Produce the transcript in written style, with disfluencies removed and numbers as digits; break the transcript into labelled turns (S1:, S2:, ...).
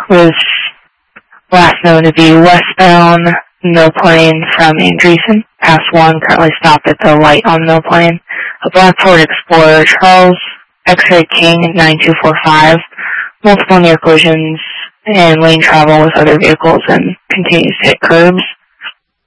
S1: was last known to be westbound Mill Plain from Andreessen, past 1, currently stopped at the light on Mill Plain. A black Ford Explorer, Charles X-Ray King 9245, multiple near collisions and lane travel with other vehicles and continues to hit curbs.